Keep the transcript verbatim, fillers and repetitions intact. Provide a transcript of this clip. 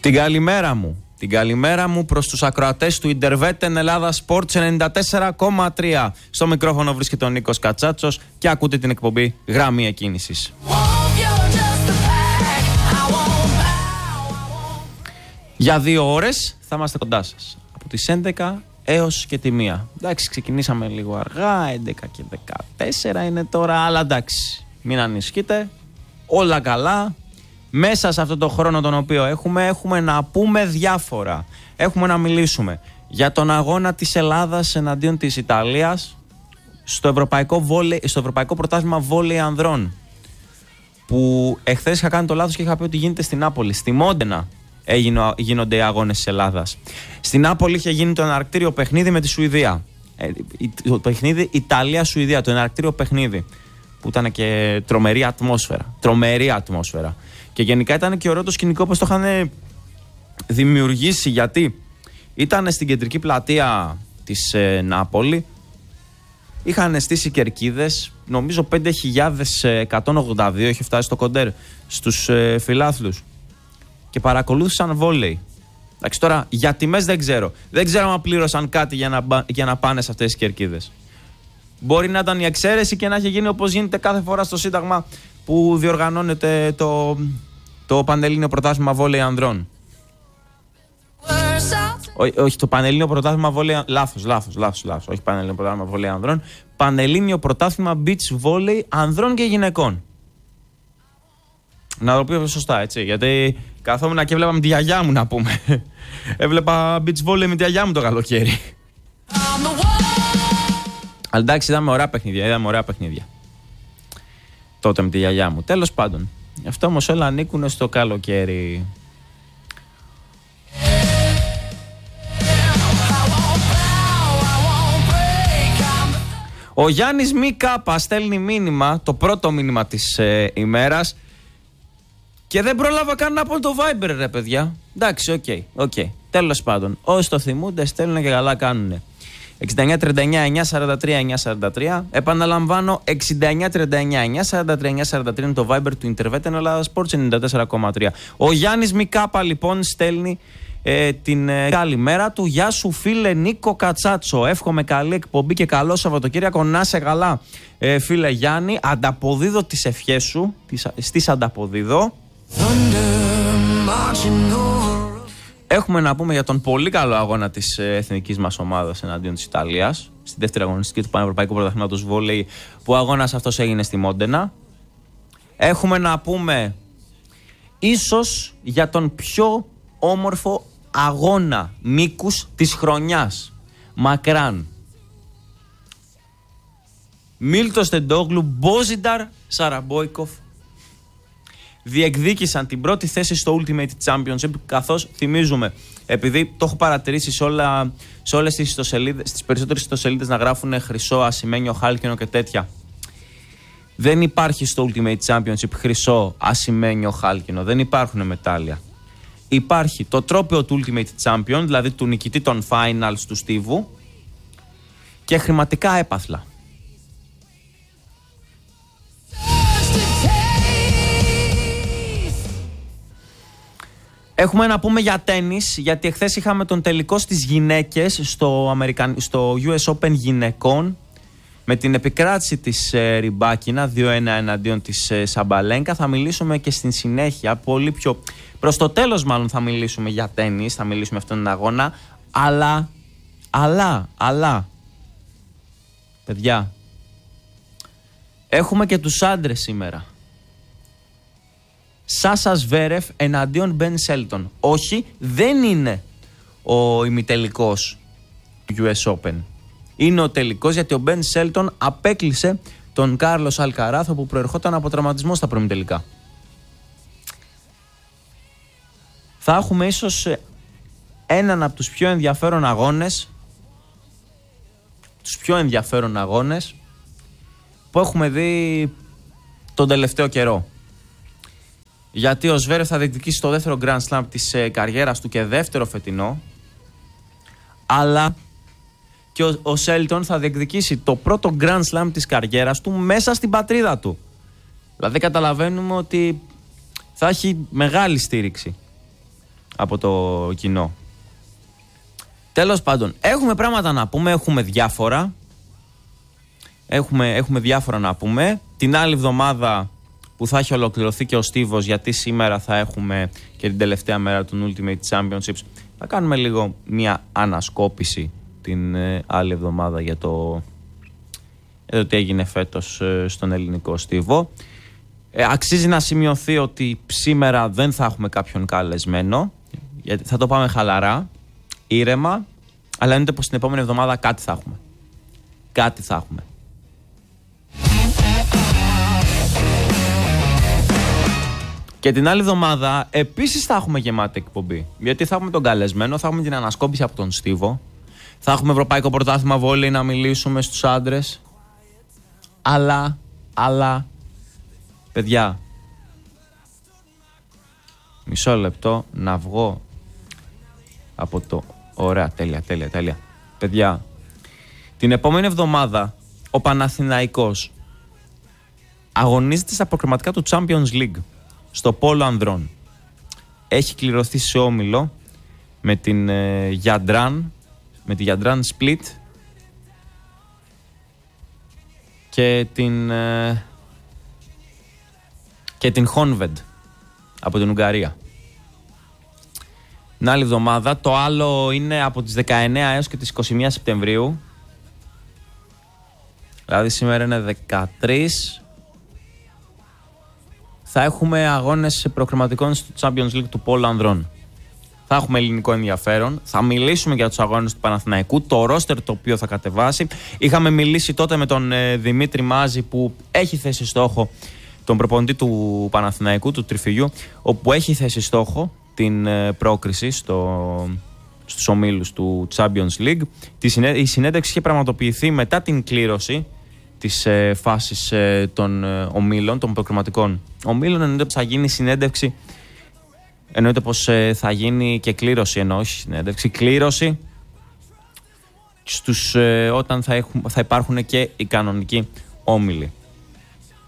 Την καλημέρα μου. Την καλημέρα μου προς τους ακροατές του Ιντερβέτεν Ελλάδα Sports ενενήντα τέσσερα κόμμα τρία. Στο μικρόφωνο βρίσκεται ο Νίκος Κατσάτσος και ακούτε την εκπομπή Γραμμή Εκκίνησης. Για δύο ώρες θα είμαστε κοντά σας. Από τις έντεκα έως και τη μία. Εντάξει, ξεκινήσαμε λίγο αργά, έντεκα και δεκατέσσερα είναι τώρα, αλλά εντάξει, μην ανησυχείτε, όλα καλά. Μέσα σε αυτό το χρόνο τον οποίο έχουμε, έχουμε να πούμε διάφορα. Έχουμε να μιλήσουμε για τον αγώνα της Ελλάδας εναντίον της Ιταλίας στο Ευρωπαϊκό, βόλε, στο Ευρωπαϊκό Πρωτάθλημα Βόλεϊ Ανδρών. Που εχθές είχα κάνει το λάθος και είχα πει ότι γίνεται στην Νάπολη. Στη Μόντενα έγινε, γίνονται οι αγώνες της Ελλάδας. Στην Νάπολη είχε γίνει το εναρκτήριο παιχνίδι με τη Σουηδία. Ε, το παιχνίδι Ιταλία-Σουηδία, το εναρκτήριο παιχνίδι. Που ήταν και τρομερή ατμόσφαιρα. Τρομερή ατμόσφαιρα. Και γενικά ήταν και ωραίο το σκηνικό όπως το είχαν δημιουργήσει, γιατί ήταν στην κεντρική πλατεία της ε, Νάπολη, είχαν στήσει κερκίδες, νομίζω πέντε χιλιάδες εκατόν ογδόντα δύο είχε φτάσει στο κοντέρ στους ε, φιλάθλους και παρακολούθησαν βόλεϊ. Εντάξει, τώρα για τιμές δεν ξέρω. Δεν ξέρω αν πλήρωσαν κάτι για να, για να πάνε σε αυτές τις κερκίδες. Μπορεί να ήταν η εξαίρεση και να έχει γίνει όπως γίνεται κάθε φορά στο Σύνταγμα που διοργανώνεται το, το Πανελλήνιο Πρωτάθλημα Βόλεϊ Ανδρών. Ό, όχι, το Πανελλήνιο Πρωτάθλημα Βόλεϊ. Λάθος, λάθος, λάθος, λάθος. Όχι Πανελλήνιο Πρωτάθλημα Βόλεϊ Ανδρών. Πανελλήνιο Πρωτάθλημα Beach Volley Ανδρών και Γυναικών. Να το πω σωστά, έτσι. Γιατί καθόμουν και έβλεπα με τη γιαγιά μου, να πούμε. Έβλεπα beach volley με τη γιαγιά μου το καλοκαίρι. Αλλά εντάξει, είδαμε ωραία παιχνίδια. Είδαμε ωραία παιχνίδια. Τότε με τη γιαγιά μου. Τέλος πάντων. Αυτό όμως όλα ανήκουν στο καλοκαίρι. Ο Γιάννης Μικάπα στέλνει μήνυμα, το πρώτο μήνυμα της ε, ημέρας, και δεν πρόλαβα καν να πω το Viber, ρε παιδιά. Εντάξει, οκ, okay, οκ. Okay. Τέλος πάντων, όσοι το θυμούνται στέλνουν και καλά κάνουνε. εξήντα εννιά τριάντα εννιά εννιακόσια σαράντα τρία εννιακόσια σαράντα τρία. Επαναλαμβάνω, εξήντα εννιά τριάντα εννιά εννιακόσια σαράντα τρία εννιακόσια σαράντα τρία είναι το Viber του Ιντερβέτεν Ελλάδα Sports ενενήντα τέσσερα κόμμα τρία. Ο Γιάννης Μικάπα λοιπόν στέλνει ε, την ε, καλημέρα του. Γεια σου φίλε Νίκο Κατσάτσο. Εύχομαι καλή εκπομπή και καλό Σαββατοκύριακο. Να σε καλά, ε, φίλε Γιάννη. Ανταποδίδω τις ευχές σου. Τις, στις ανταποδίδω. Έχουμε να πούμε για τον πολύ καλό αγώνα της εθνικής μας ομάδας εναντίον της Ιταλίας στη δεύτερη αγωνιστική του Πανευρωπαϊκού Πρωταθλήματος Βόλεϊ, που ο αγώνας αυτός έγινε στη Μόντενα. Έχουμε να πούμε ίσως για τον πιο όμορφο αγώνα μήκους της χρονιάς, μακράν. Μίλτος Τεντόγλου, Μπόζινταρ Σαραμπόικοφ διεκδίκησαν την πρώτη θέση στο Ultimate Championship, καθώς θυμίζουμε, επειδή το έχω παρατηρήσει σε, όλα, σε όλες τις ιστοσελίδες, στις περισσότερες ιστοσελίδες να γράφουν χρυσό, ασημένιο, χάλκινο και τέτοια. Δεν υπάρχει στο Ultimate Championship χρυσό, ασημένιο, χάλκινο. Δεν υπάρχουν μετάλλια. Υπάρχει το τρόπαιο του Ultimate Champion, δηλαδή του νικητή των Finals του Στίβου, και χρηματικά έπαθλα. Έχουμε να πούμε για τένις, γιατί εχθές είχαμε τον τελικό στις γυναίκες στο, Αμερικαν... στο γιου ες Open γυναικών, με την επικράτηση της ε, Ριμπάκινα δύο ένα εναντίον της ε, Σαμπαλένκα. Θα μιλήσουμε και στην συνέχεια, πολύ πιο προς το τέλος μάλλον θα μιλήσουμε για τένις, θα μιλήσουμε αυτόν τον αγώνα, αλλά, αλλά, αλλά, παιδιά, έχουμε και τους άντρες σήμερα. Σάσα Σβέρεφ εναντίον Μπεν Σέλτον. Όχι, δεν είναι ο ημιτελικός του γιου ες Open. Είναι ο τελικός, γιατί ο Μπεν Σέλτον απέκλεισε τον Κάρλος Αλκαράθ, που προερχόταν από τραυματισμό στα προημιτελικά. Θα έχουμε ίσως έναν από τους πιο ενδιαφέρον αγώνες, τους πιο ενδιαφέρον αγώνες που έχουμε δει τον τελευταίο καιρό. Γιατί ο Σβέρεφ θα διεκδικήσει το δεύτερο Grand Slam της ε, καριέρας του και δεύτερο φετινό, αλλά και ο, ο Σέλτον θα διεκδικήσει το πρώτο Grand Slam της καριέρας του μέσα στην πατρίδα του. Δηλαδή καταλαβαίνουμε ότι θα έχει μεγάλη στήριξη από το κοινό. Τέλος πάντων, έχουμε πράγματα να πούμε, έχουμε διάφορα. Έχουμε, έχουμε διάφορα να πούμε. Την άλλη εβδομάδα που θα έχει ολοκληρωθεί και ο στίβος, γιατί σήμερα θα έχουμε και την τελευταία μέρα του Ultimate Championships, θα κάνουμε λίγο μια ανασκόπηση την ε, άλλη εβδομάδα για το, για το τι έγινε φέτος ε, στον ελληνικό στίβο. Ε, αξίζει να σημειωθεί ότι σήμερα δεν θα έχουμε κάποιον καλεσμένο, γιατί θα το πάμε χαλαρά, ήρεμα, αλλά εννοείται πως την επόμενη εβδομάδα κάτι θα έχουμε. Κάτι θα έχουμε. Και την άλλη εβδομάδα επίσης θα έχουμε γεμάτη εκπομπή. Γιατί θα έχουμε τον καλεσμένο, θα έχουμε την ανασκόπηση από τον Στίβο, θα έχουμε Ευρωπαϊκό Πρωτάθλημα Βόλεϊ να μιλήσουμε στους άντρες. Αλλά, αλλά, παιδιά, μισό λεπτό να βγω από το... Ωραία, τέλεια, τέλεια, τέλεια. Παιδιά, την επόμενη εβδομάδα ο Παναθηναϊκός αγωνίζεται στα προκριματικά του Champions League στο Πόλο Ανδρών. Έχει κληρωθεί σε όμιλο με την ε, Γιαντράν, με τη Γιαντράν Split και την ε, και την Χόνβεντ από την Ουγγαρία. Την άλλη εβδομάδα, το άλλο είναι από τις δεκαεννέα έως και τις είκοσι μία Σεπτεμβρίου. Δηλαδή σήμερα είναι δεκατρείς. Θα έχουμε αγώνες προκριματικών στο Champions League του Πόλου Ανδρών. Θα έχουμε ελληνικό ενδιαφέρον. Θα μιλήσουμε για τους αγώνες του Παναθηναϊκού, το ρόστερ το οποίο θα κατεβάσει. Είχαμε μιλήσει τότε με τον ε, Δημήτρη Μάζη, που έχει θέσει στόχο τον προπονητή του Παναθηναϊκού, του Τριφυλιού, όπου έχει θέσει στόχο την ε, πρόκριση στο, στους ομίλους του Champions League. Τη συνέ, η συνέντευξη είχε πραγματοποιηθεί μετά την κλήρωση της ε, φάσης ε, των ε, ομίλων, των προκριματικών ομίλων. Εννοείται πως θα γίνει συνέντευξη, εννοείται πως ε, θα γίνει και κλήρωση, ενώ όχι συνέντευξη, κλήρωση στους, ε, όταν θα, έχουν, θα υπάρχουν και οι κανονικοί όμιλοι.